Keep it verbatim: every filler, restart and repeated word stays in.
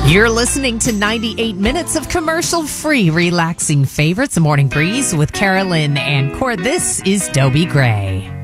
You're listening to ninety-eight minutes of commercial-free, relaxing favorites, Morning Breeze with Carolyn and Cord. This is Dobie Gray.